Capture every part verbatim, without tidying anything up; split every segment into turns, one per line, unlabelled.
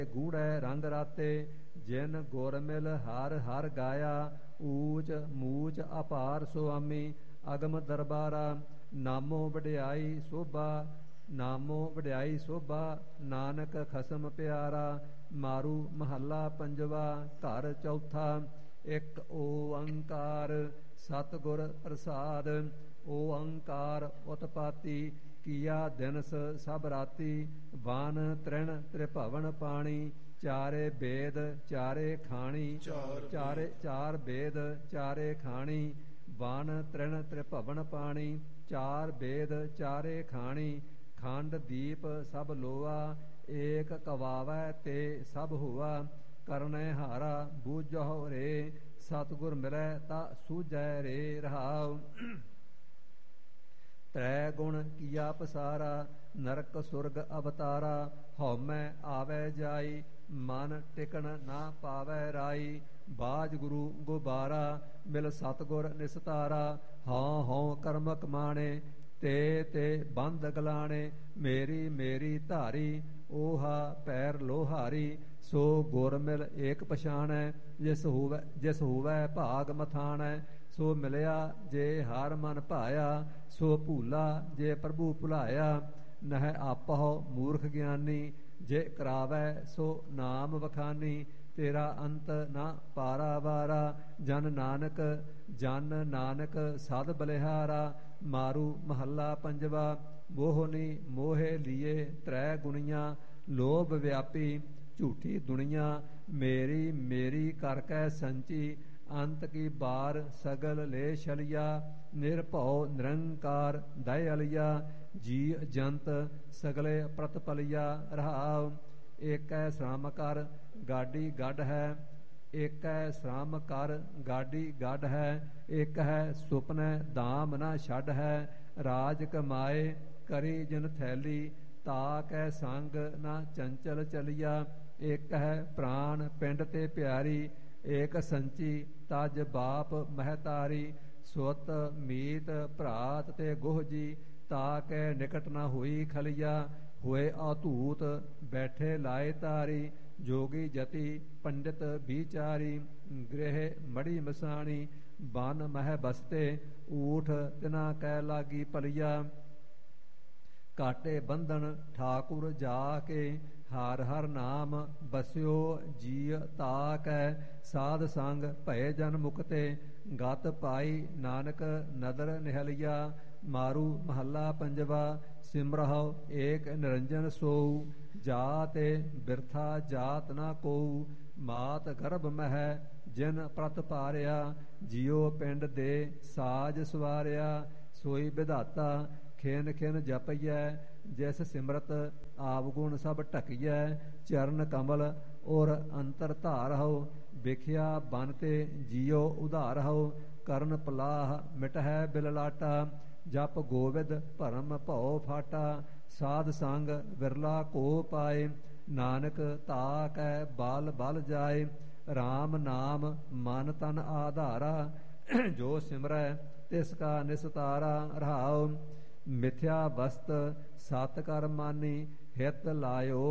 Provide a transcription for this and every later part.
ਗੂੜੈ ਰੰਗ ਰਾਤੇ ਜਿਨ ਗੁਰ ਮਿਲ ਹਰ ਹਰ ਗਾਇਆ ਊਚ ਮੂਚ ਅਪਾਰ ਸੁਆਮੀ ਅਗਮ ਦਰਬਾਰਾ ਨਾਮੋ ਵਡਿਆਈ ਸੋਭਾ ਨਾਮੋ ਵਡਿਆਈ ਸੋਭਾ ਨਾਨਕ ਖਸਮ ਪਿਆਰਾ ਮਾਰੂ ਮਹੱਲਾ ਪੰਜਵਾ ਘਰ ਚੌਥਾ ਇੱਕ ਓੰਕਾਰ ਸਤਿਗੁਰ ਪ੍ਰਸਾਦ ਓੰਕਾਰ ਉਤਪਾਤੀ ਕੀਆ ਦਿਨਸ ਸਭ ਰਾਤੀ ਵਨ ਤ੍ਰਿਣ ਤ੍ਰਿਭਵਨ ਪਾਣੀ ਚਾਰੇ ਬੇਦ ਚਾਰੇ ਖਾਣੀ ਚਾਰੇ ਚਾਰ ਬੇਦ ਚਾਰੇ ਖਾਣੀ ਵਨ ਤ੍ਰਿਣ ਤ੍ਰਿਭਵਨ ਪਾਣੀ ਚਾਰ ਬੇਦ ਚਾਰੇ ਖਾਣੀ ਖੰਡ ਦੀਪ ਸਭ ਲੋਆ ਏਕ ਕਵਾਵੈ ਤੇ ਸਭ ਹੋਆ ਕਰਨੈ ਹਾਰਾ ਬੂਝਹੁ ਰੇ ਸਤਿਗੁਰ ਮਿਲੈ ਤਾ ਸੂਝੈ ਰੇ ਰਹਾਉ ਤ੍ਰੈ ਗੁਣ ਕੀਆ ਪਸਾਰਾ ਨਰਕ ਸੁਰਗ ਅਵਤਾਰਾ ਹਉਮੈ ਆਵੈ ਜਾਈ ਮਨ ਟਿਕਣ ਨਾ ਪਾਵੈ ਰਾਈ ਬਾਜ ਗੁਰੂ ਗੁਬਾਰਾ ਮਿਲ ਸਤਿਗੁਰ ਨਿਸਤਾਰਾ ਹਉ ਹਉ ਕਰਮ ਕਮਾਣੇ ਤੇ ਤੇ ਬੰਦ ਗਲਾਣੇ ਮੇਰੀ ਮੇਰੀ ਧਾਰੀ ਓਹਾ ਪੈਰ ਲੋਹਾਰੀ ਸੋ ਗੁਰ ਮਿਲ ਏਕ ਪਛਾਣੈ ਜਿਸ ਹੋਵੈ ਜਿਸ ਹੋਵੈ ਭਾਗ ਮਥਾਣੈ ਸੋ ਮਿਲਿਆ ਜੇ ਹਰ ਮਨ ਭਾਇਆ ਸੋ ਭੂਲਾ ਜੇ ਪ੍ਰਭੂ ਭੁਲਾਇਆ ਨਹਿ ਆਪਹੁ ਮੂਰਖ ਗਿਆਨੀ ਜੇ ਕਰਾਵੈ ਸੋ ਨਾਮ ਵਖਾਨੀ ਤੇਰਾ ਅੰਤ ਨਾ ਪਾਰਾਵਾਰਾ ਜਨ ਨਾਨਕ ਜਨ ਨਾਨਕ ਸਦ ਬਲਿਹਾਰਾ ਮਾਰੂ ਮਹੱਲਾ ਪੰਜਵਾ ਮੋਹਨੀ ਮੋਹੇ ਲੀਏ ਤ੍ਰੈ ਗੁਣੀਆਂ ਲੋਭ ਵਿਆਪੀ ਝੂਠੀ ਦੁਨੀਆ ਮੇਰੀ ਮੇਰੀ ਕਰ ਕੈ ਸੰਚੀ ਅੰਤ ਕੀ ਬਾਰ ਸਗਲ ਲੈ ਛਲਿਆ ਨਿਰਭਉ ਨਿਰੰਕਾਰ ਦਇ ਅਲਿਆ ਜੀ ਜੰਤ ਸਗਲੇ ਪ੍ਰਤਪਲਿਆ ਰਹਾਉ ਏਕੈ ਸ਼ਰਮ ਕਰ ਗਾਡੀ ਗੱਡ ਹੈ ਏਕੈ ਸ਼ਰਮ ਕਰ ਗਾਡੀ ਗੱਡ ਹੈ ਇੱਕ ਹੈ ਸੁਪਨੈ ਦਾਮ ਨਾ ਛੱਡ ਹੈ ਰਾਜ ਕਮਾਏ ਕਰੀ ਜਿਨ ਥੈਲੀ ਤਾ ਕੈ ਸੰਗ ਨਾ ਚੰਚਲ ਚਲਿਆ ਇੱਕ ਹੈ ਪ੍ਰਾਣ ਪਿੰਡ ਤੇ ਪਿਆਰੀ ਏਕ ਸੰਚੀ ਤਜ ਬਾਪ ਮਹਤਾਰੀ ਸੁਤ ਮੀਤ ਭਰਾਤ ਤੇ ਗੋਹ ਜੀ ਤਾ ਕੈ ਨਿਕਟ ਨਾ ਹੋਈ ਖਲਿਆ ਹੋਏ ਆਧੂਤ ਬੈਠੇ ਲਾਏ ਤਾਰੀ ਜੋਗੀ ਜਤੀ ਪੰਡਿਤ ਵਿਚਾਰੀ ਗ੍ਰਹਿ ਮੜੀ ਮਸਾਣੀ ਬਨ ਮਹਿ ਬਸਤੇ ਊਠ ਤਿਨਾ ਕੈ ਲਾਗੀ ਭਲਿਆ ਕਾਟੇ ਬੰਧਨ ਠਾਕੁਰ ਜਾ ਕੇ ਹਰ ਹਰ ਨਾਮ ਬਸਿਓ ਜੀ ਤਾਕੈ ਸਾਧ ਸੰਗ ਭਏ ਜਨ ਮੁਕਤੇ ਗਤ ਪਾਈ ਨਾਨਕ ਨਦਰ ਨਿਹਲਿਆ ਮਾਰੂ ਮਹੱਲਾ ਪੰਜਵਾ ਸਿਮਰਹੁ ਏਕ ਨਿਰੰਜਨ ਸੋਊ ਜਾਤੇ ਬਿਰਥਾ ਜਾਤ ਨਾ ਕੋਊ ਮਾਤ ਗਰਭ ਮਹਿ ਜਿਨ ਪ੍ਰਤ ਪਾਰਿਆ ਜਿਉ ਪਿੰਡ ਦੇ ਸਾਜ ਸਵਾਰਿਆ ਸੋਈ ਵਿਧਾਤਾ ਖੇਨ ਖੇਨ ਜਪਈਐ ਜਿਸ ਸਿਮਰਤ ਆਵਗੁਣ ਸਭ ਢਕਈਐ ਚਰਨ ਕਮਲ ਔਰ ਅੰਤਰ ਧਾਰਹੁ ਵਿਖਿਆ ਬਨ ਤੇ ਜਿਉ ਉਧਾਰਹੁ ਕਰਨ ਪਲਾਹ ਮਿਟਹਿ ਬਿਲਲਾਟਾ ਜਪ ਗੋਵਿੰਦ ਭਰਮ ਭਉ ਫਾਟਾ ਸਾਧ ਸੰਗ ਵਿਰਲਾ ਕੋ ਪਾਏ ਨਾਨਕ ਤਾਕੈ ਬਲ ਬਲ ਜਾਏ RAM ਨਾਮ ਮਨ ਤਨ ਆਧਾਰਾ ਜੋ ਸਿਮਰੈ ਤਿਸ ਕਾ ਨਿਸਤਾਰਾ ਰਹਾਉ ਮਿਥਿਆ ਵਸਤ ਸਤ ਕਰ ਮਾਨੀ ਹਿਤ ਲਾਇਓ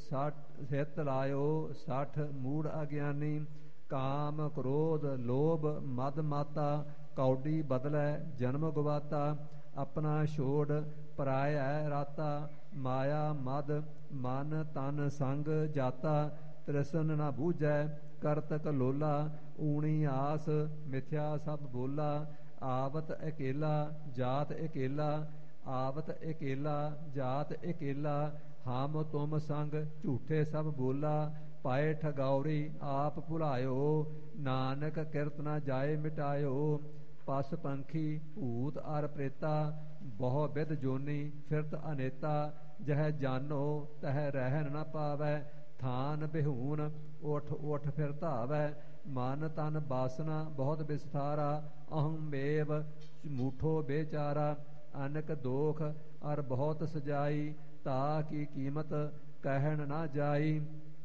ਸਠ ਹਿਤ ਲਾਇਓ ਸਠ ਮੂੜ ਅਗਿਆਨੀ ਕਾਮ ਕ੍ਰੋਧ ਲੋਭ ਮਦ ਮਾਤਾ ਕੌਡੀ ਬਦਲੈ ਜਨਮ ਗਵਾਤਾ ਆਪਣਾ ਛੋੜ ਪਰਾਇਐ ਰਾਤਾ ਮਾਇਆ ਮਦ ਮਨ ਤਨ ਸੰਗ ਜਾਤਾ ਤ੍ਰਿਸਨ ਨਾ ਬੂਝੈ ਕਰਤ ਕਲੋਲਾ ਊਣੀ ਆਸ ਮਿਥਿਆ ਸਭ ਬੋਲਾ ਆਵਤ ਇਕੇਲਾ ਜਾਤ ਇਕੇਲਾ ਆਵਤ ਇਕੇਲਾ ਜਾਤ ਇਕੇਲਾ ਹਮ ਤੁਮ ਸੰਗ ਝੂਠੇ ਸਭ ਬੋਲਾ ਪਾਏ ਠਗੌਰੀ ਆਪ ਭੁਲਾਇਓ ਨਾਨਕ ਕਿਰਤ ਨਾ ਜਾਏ ਮਿਟਾਇਓ ਪਸ ਪੰਖੀ ਭੂਤ ਅਰ ਪ੍ਰੇਤਾ ਬਹੁ ਬਿਧ ਜੋਨੀ ਫਿਰਤ ਅਨੇਤਾ ਜਹ ਜਾਨੋ ਤਹ ਰਹਿਨ ਨ ਪਾਵੈ ਥਾਨ ਬਿਹੂਨ ਉਠ ਉਠ ਫਿਰ ਧਾਵੈ ਮਨ ਤਨ ਬਾਸਨਾ ਬਹੁਤ ਵਿਸਥਾਰਾ ਅਹੰ ਮੇਵ ਮੂਠੋ ਬੇਚਾਰਾ ਅਨਕ ਦੋਖ ਅਰ ਬਹੁਤ ਸਜਾਈ ਤਾ ਕੀ ਕੀਮਤ ਕਹਿਣ ਨਾ ਜਾਈ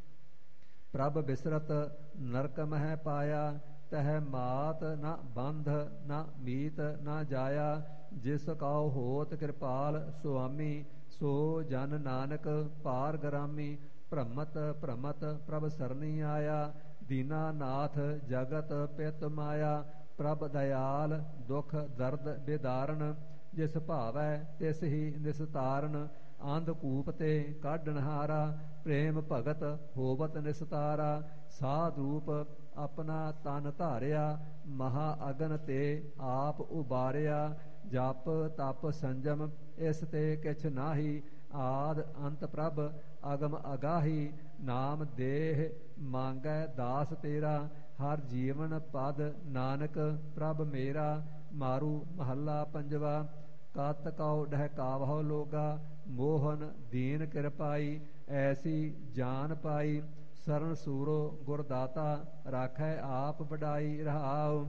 ਪ੍ਰਭ ਬਿਸਰਤ ਨਰਕ ਮਹਿ ਪਾਇਆ ਤਹ ਮਾਤ ਨ ਬੰਧ ਨ ਮੀਤ ਨ ਜਾਇਆ ਜਿਸ ਕਉ ਹੋਤ ਕਿਰਪਾਲ ਸੁਆਮੀ ਸੋ ਜਨ ਨਾਨਕ ਪਾਰ ਗਰਾਮੀ ਭ੍ਰਮਤ ਭ੍ਰਮਤ ਪ੍ਰਭ ਸਰਨੀ ਆਇਆ। ਦੀਨਾ ਨਾਥ ਜਗਤ ਪਿਤ ਮਾਇਆ। ਪ੍ਰਭ ਦਇਆਲ ਦੁਖ ਦਰਦ ਬਿਦਾਰਨ। ਜਿਸ ਭਾਵੈ ਤਿਸ ਹੀ ਨਿਸਤਾਰਨ। ਅੰਧਕੂਪ ਤੇ ਕਾਢਣਹਾਰਾ। ਪ੍ਰੇਮ ਭਗਤ ਹੋਵਤ ਨਿਸਤਾਰਾ। ਸਾਧ ਰੂਪ ਆਪਣਾ ਤਨ ਧਾਰਿਆ। ਮਹਾ ਅਗਨ ਤੇ ਆਪ ਉਬਾਰਿਆ। ਜਪ ਤਪ ਸੰਜਮ ਇਸ ਤੇ ਕਿਛ ਨਾਹੀ। ਆਦ ਅੰਤ ਪ੍ਰਭ ਅਗਮ ਅਗਾਹੀ। ਨਾਮ ਦੇਹ ਮੰਗੈ ਦਾਸ ਤੇਰਾ। ਹਰ ਜੀਵਨ ਪਦ ਨਾਨਕ ਪ੍ਰਭ ਮੇਰਾ। ਮਾਰੂ ਮਹੱਲਾ ਪੰਜਵਾ। ਕਤ ਕਉ ਡਹਿਕਾਵਹੁ ਲੋਗਾ। ਮੋਹਨ ਦੀਨ ਕਿਰਪਾਈ। ਐਸੀ ਜਾਨ ਪਾਈ। ਸਰਨ ਸੂਰੋ ਗੁਰਦਾਤਾ। ਰਾਖੈ ਆਪ ਵਡਾਈ। ਰਹਾਉ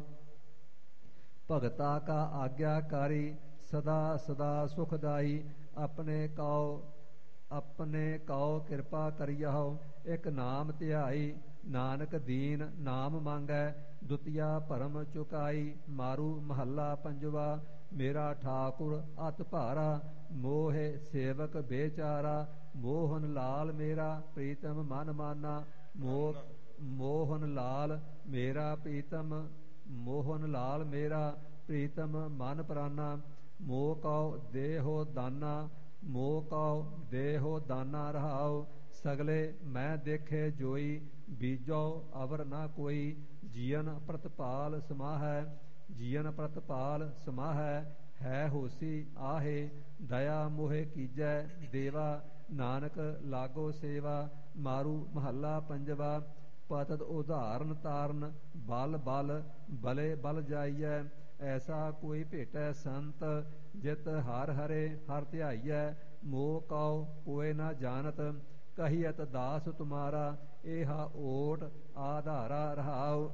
ਭਗਤਾ ਕਾ ਆਗਿਆਕਾਰੀ। ਸਦਾ ਸਦਾ ਸੁਖਦਾਈ। ਆਪਣੇ ਕਉ ਆਪਣੇ ਕਉ ਕਿਰਪਾ ਕਰਿਆਓ। ਇੱਕ ਨਾਮ ਧਿਆਈ। ਨਾਨਕ ਦੀਨ ਨਾਮ ਮੰਗੈ। ਦੁਤੀਆ ਭਰਮ ਚੁਕਾਈ। ਮਾਰੂ ਮਹੱਲਾ ਪੰਜਵਾ। ਮੇਰਾ ਠਾਕੁਰ ਅਤ ਭਾਰਾ। ਮੋਹਿ ਸੇਵਕ ਬੇਚਾਰਾ। ਮੋਹਨ ਲਾਲ ਮੇਰਾ ਪ੍ਰੀਤਮ ਮਨ ਮਾਨਾ। ਮੋਹ ਮੋਹਨ ਲਾਲ ਮੇਰਾ ਪ੍ਰੀਤਮ ਮੋਹਨ ਲਾਲ ਮੇਰਾ ਪ੍ਰੀਤਮ ਮਨ ਪ੍ਰਾਨਾ। ਮੋਹ ਕਉ ਦੇਹੋ ਦਾਨਾ। ਮੋਹ ਕਉ ਦੇਹੋ ਦਾਨਾ। ਰਹਾਉ ਸਗਲੇ ਮੈਂ ਦੇਖੇ ਜੋਈ। ਬੀਜੋ ਅਵਰ ਨਾ ਕੋਈ। ਜੀਵਨ ਪ੍ਰਤਪਾਲ ਸਮਾਹੈ। ਜੀਵਨ ਪ੍ਰਤਪਾਲ ਸਮਾਹੈ। ਹੈ ਹੋਸੀ ਆਹੇ। ਦਇਆ ਮੋਹਿ ਕੀਜੈ ਦੇਵਾ। ਨਾਨਕ ਲਾਗੋ ਸੇਵਾ। ਮਾਰੂ ਮਹੱਲਾ ਪੰਜਵਾ। ਪਤਤ ਉਦਾਹਰਨ ਤਾਰਨ। ਬਲ ਬਲ ਬਲੇ ਬਲ ਜਾਈਐ। ਐਸਾ ਕੋਈ ਭੇਟੈ ਸੰਤ। ਜਿਤ ਹਰ ਹਰੇ ਹਰ ਧਿਆਈਐ। ਮੋਹ ਕਉ ਕੋਇ ਨਾ ਜਾਣਤ। ਕਹੀਅਤ ਦਾਸ ਤੁਮਾਰਾ। ਏਹਾ ਓਟ ਆਧਾਰਾ। ਰਹਾਉ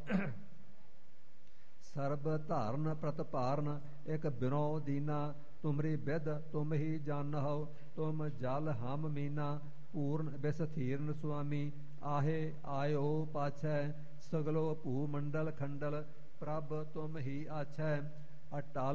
ਸਰਬ ਧਾਰਨ ਪ੍ਰਤਪਾਰਨ। ਇਕ ਬਿਨੋ ਦੀਨਾ। ਤੁਮਰੀ ਬਿਦ ਤੁਮ ਹੀ ਜਾਨਹੁ। ਤੁਮ ਜਲ ਹਮ ਮੀਨਾ। ਪੂਰਨ ਬਿਸਥੀਰਨ ਸੁਆਮੀ। ਆਹੇ ਆਇਓ ਪਾਛੈ। ਸਗਲੋ ਭੂ ਮੰਡਲ ਖੰਡਲ। ਪ੍ਰਭ ਤੁਮ ਹੀ ਆਛੈ। ਅਟਲ